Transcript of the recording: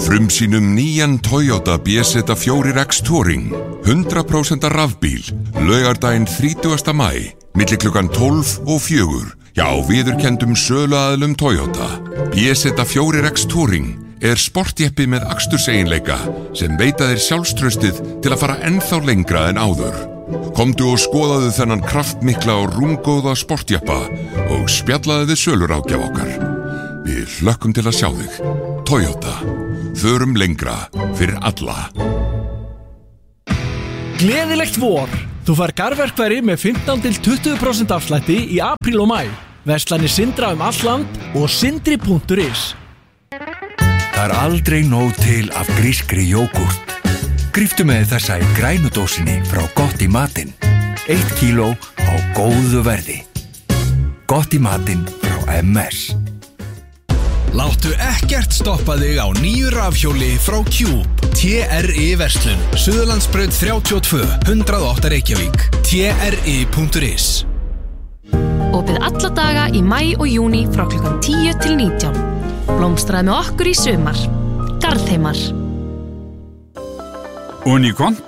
Frumsýnum nýjan Toyota BZ4X Touring, 100% rafbíl, laugardaginn 30. maí, milli klukkan 12 og 4, hjá viðurkenndum söluaðilum Toyota. BZ4X Touring sportjeppi með aksturseiginleika sem veita þér sjálfstraustið til að fara ennþá lengra en áður. Komdu og skoðaðu þennan kraftmikla og rúmgóða sportjeppa og spjallaðu við söluráðgjaf okkar. Við hlökkum til að sjá þig. Toyota. Förum lengra fyrir alla. Gleðilegt vor! Þú fær garðverkfæri með 15-20% afslætti í apríl og maí. Verslanir Sindra allt land og sindri.is. Það aldrei nóg til af grískri jógúrt. Gríptu með þessa í grænudósinni frá Gott í matinn. 1 kíló á góðu verði. Gott í matinn frá MS. Láttu ekkert stoppa þig á nýju rafhjóli frá Cube. TRI Verslun, Suðurlandsbraut 32, 108 Reykjavík. TRI.is. Opið alla daga í maí og júní frá klukkan 10 til 19. Blómstraði með okkur í sumar. Garðheimar. Unicorn